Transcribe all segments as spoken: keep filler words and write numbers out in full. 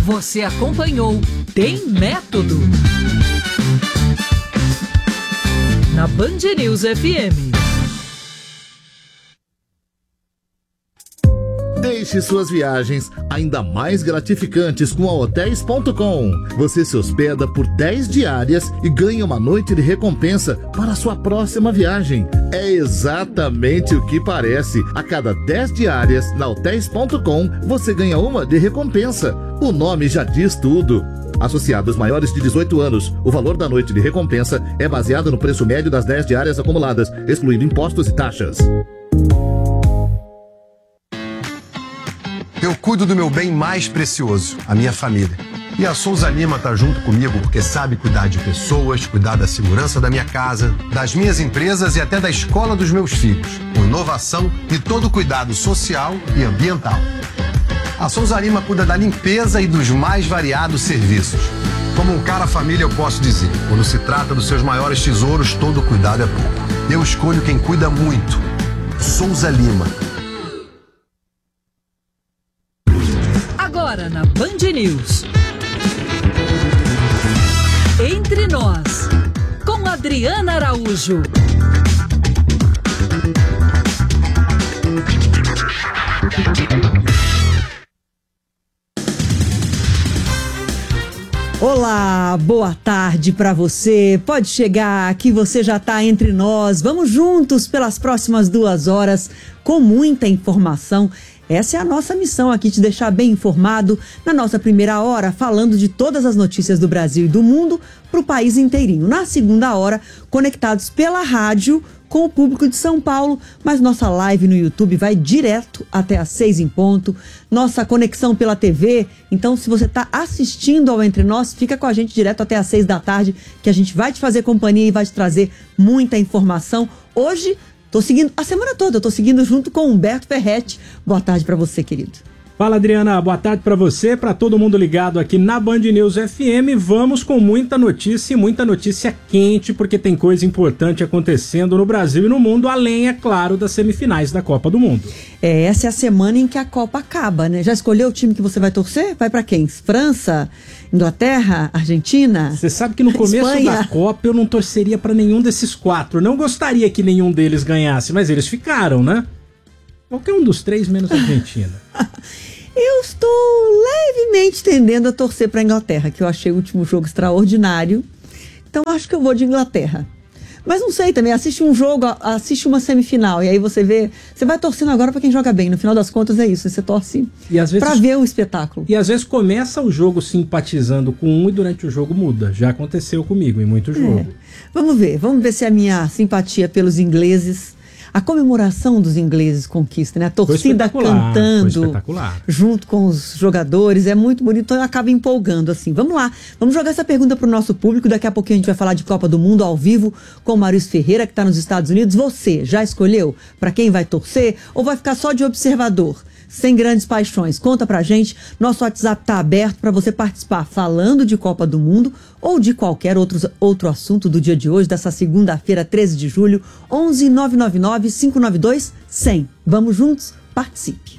Você acompanhou Tem Método na Band News F M. Deixe suas viagens ainda mais gratificantes com a Hotéis ponto com. Você se hospeda por dez diárias e ganha uma noite de recompensa para a sua próxima viagem. É exatamente o que parece. A cada dez diárias na Hotéis ponto com, você ganha uma de recompensa. O nome já diz tudo. Associados maiores de dezoito anos, o valor da noite de recompensa é baseado no preço médio das dez diárias acumuladas, excluindo impostos e taxas. Eu cuido do meu bem mais precioso, a minha família. E a Souza Lima tá junto comigo porque sabe cuidar de pessoas, cuidar da segurança da minha casa, das minhas empresas e até da escola dos meus filhos, com inovação e todo o cuidado social e ambiental. A Souza Lima cuida da limpeza e dos mais variados serviços. Como um cara família, eu posso dizer, quando se trata dos seus maiores tesouros, todo cuidado é pouco. Eu escolho quem cuida muito. Souza Lima. Agora na Band News. Entre Nós, com Adriana Araújo. Olá, boa tarde para você. Pode chegar que você já está entre nós. Vamos juntos pelas próximas duas horas com muita informação. Essa é a nossa missão aqui, te deixar bem informado na nossa primeira hora, falando de todas as notícias do Brasil e do mundo para o país inteirinho. Na segunda hora, conectados pela rádio com o público de São Paulo, mas nossa live no YouTube vai direto até às seis em ponto. Nossa conexão pela T V, então se você está assistindo ao Entre Nós, fica com a gente direto até às seis da tarde, que a gente vai te fazer companhia e vai te trazer muita informação. Hoje, tô seguindo a semana toda, eu tô seguindo junto com Humberto Ferretti. Boa tarde para você, querido. Fala, Adriana, boa tarde para você, para todo mundo ligado aqui na Band News F M. Vamos com muita notícia e muita notícia quente, porque tem coisa importante acontecendo no Brasil e no mundo, além, é claro, das semifinais da Copa do Mundo. É, essa é a semana em que a Copa acaba, né? Já escolheu o time que você vai torcer? Vai para quem? França? Inglaterra? Argentina? Você sabe que no começo Espanha? da Copa eu não torceria para nenhum desses quatro. Não gostaria que nenhum deles ganhasse, mas eles ficaram, né? Qualquer um dos três, menos a Argentina. Eu estou levemente tendendo a torcer para a Inglaterra, que eu achei o último jogo extraordinário. Então acho que eu vou de Inglaterra. Mas não sei também, assiste um jogo, assiste uma semifinal, e aí você vê, você vai torcendo agora para quem joga bem. No final das contas é isso, você torce para ver o espetáculo. E às vezes começa o jogo simpatizando com um e durante o jogo muda. Já aconteceu comigo em muito jogo. É. Vamos ver, vamos ver se a minha simpatia pelos ingleses, a comemoração dos ingleses conquista, né? A torcida cantando junto com os jogadores, é muito bonito, então acaba empolgando assim. Vamos lá, vamos jogar essa pergunta para o nosso público, daqui a pouquinho a gente vai falar de Copa do Mundo ao vivo com o Maurício Ferreira, que está nos Estados Unidos. Você já escolheu para quem vai torcer ou vai ficar só de observador? Sem grandes paixões. Conta pra gente, nosso WhatsApp tá aberto para você participar falando de Copa do Mundo ou de qualquer outro, outro assunto do dia de hoje, dessa segunda-feira, treze de julho, onze nove nove nove, cinco nove dois, cem. Vamos juntos? Participe.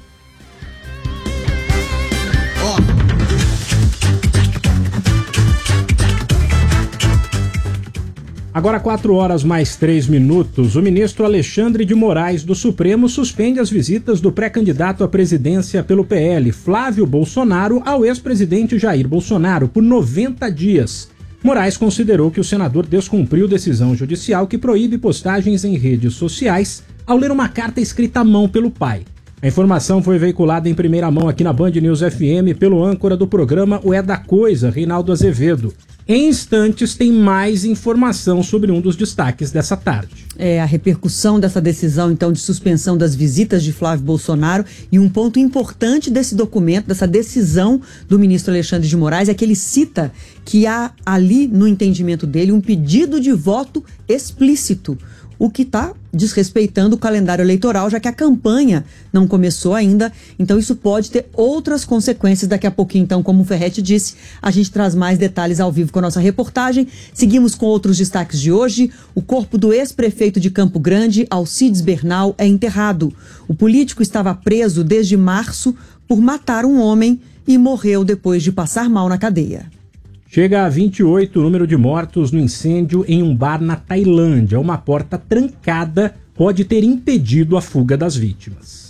Agora quatro horas mais três minutos, o ministro Alexandre de Moraes do Supremo suspende as visitas do pré-candidato à presidência pelo P L, Flávio Bolsonaro, ao ex-presidente Jair Bolsonaro por noventa dias. Moraes considerou que o senador descumpriu decisão judicial que proíbe postagens em redes sociais ao ler uma carta escrita à mão pelo pai. A informação foi veiculada em primeira mão aqui na Band News F M pelo âncora do programa O É da Coisa, Reinaldo Azevedo. Em instantes tem mais informação sobre um dos destaques dessa tarde. É a repercussão dessa decisão, então, de suspensão das visitas de Flávio Bolsonaro, e um ponto importante desse documento, dessa decisão do ministro Alexandre de Moraes, é que ele cita que há ali, no entendimento dele, um pedido de voto explícito, o que está desrespeitando o calendário eleitoral, já que a campanha não começou ainda, então isso pode ter outras consequências. Daqui a pouquinho, então, como o Ferretti disse, a gente traz mais detalhes ao vivo com a nossa reportagem. Seguimos com outros destaques de hoje. O corpo do ex-prefeito de Campo Grande, Alcides Bernal, é enterrado. O político estava preso desde março por matar um homem e morreu depois de passar mal na cadeia. Chega a vinte e oito o número de mortos no incêndio em um bar na Tailândia. Uma porta trancada pode ter impedido a fuga das vítimas.